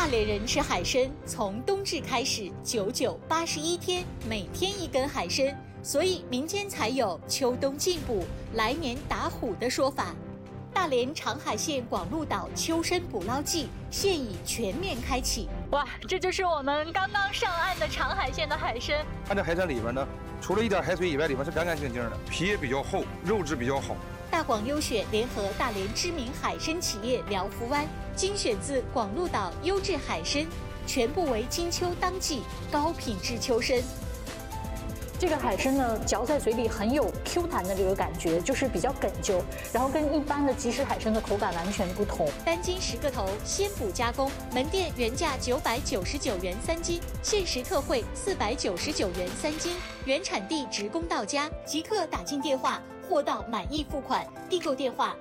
大连人吃海参，从冬至开始，9981天，每天一根海参，所以民间才有秋冬进补，来年打虎的说法。大连长海县广鹿岛秋参捕捞季现已全面开启。 哇，这就是我们刚刚上岸的长海县的海参。 看这海参里边呢，除了一点海水以外，里面是干干净净的，皮也比较厚，肉质比较好。 大广优选联合大连知名海参企业辽福湾，精选自广鹿岛优质海参，全部为金秋当季高品质秋参。 这个海参呢，嚼在嘴里很有 Q 弹的这个感觉，就是比较哏啾，然后跟一般的即食海参的口感完全不同。 单斤10个头，鲜捕加工，门店原价999元3斤，限时特惠499元3斤，原产地直供到家，即刻打进电话，货到满意付款。订购电话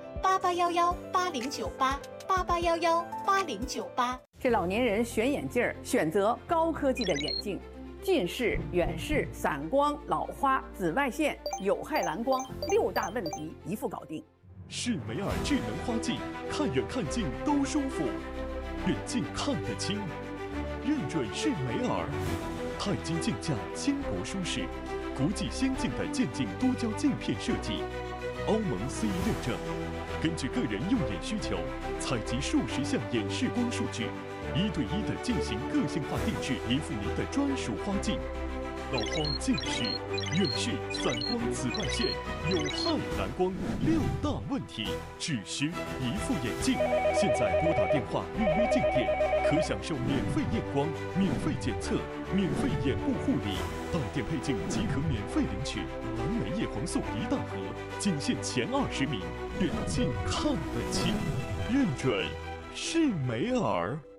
8811809888118098。 这老年人选眼镜儿，选择高科技的眼镜。近视、远视、散光、老花、紫外线、有害蓝光6大问题一副搞定。 视美尔智能花镜，看远看近都舒服，远近看得清，认准视美尔。钛金镜架轻薄舒适，国际先进的渐进多焦镜片设计，欧盟 CE 认证。根据个人用眼需求，采集数十项眼视光数据，1对1的进行个性化定制，一副您的专属花镜。老花、近视、远视、散光、紫外线、有害蓝光6大问题，只需一副眼镜。现在拨打电话预约镜店，可享受免费验光、免费检测、免费眼部护理，到店配镜即可免费领取蓝莓叶黄素1大盒，仅限前20名。远近看得清，认准视美尔。